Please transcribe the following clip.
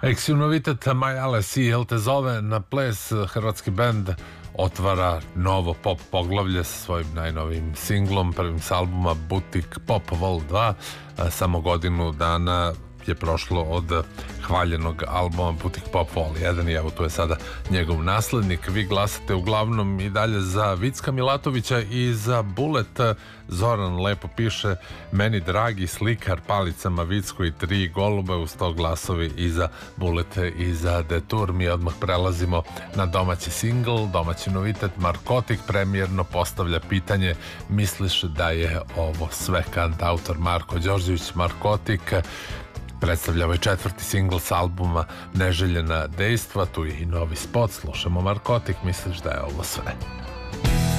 Eksinovitet Majale Si, jel te zove na ples? Hrvatski bend otvara novo pop poglavlje sa svojim najnovijim singlom, prvim s albuma Butik Pop Vol 2. Samo godinu dana je prošlo od hvaljenog albuma Butik Pop Vol 1 i evo tu je sada njegov naslednik. Vi glasate uglavnom i dalje za Vicka Milatovića i za Bulet. Zoran lepo piše: meni dragi slikar palicama Vicko i 3 golube, uz to glasovi i za Bulete i za Detour. Mi odmah prelazimo na domaći singl, domaći novitet. Markotik premijerno postavlja pitanje: misliš da je ovo sve? Kantautor Marko Đorđević. Markotik predstavlja ovaj četvrti singl s albuma Neželjena dejstva, tu je i novi spot. Slušamo Markotik, misliš da je ovo sve?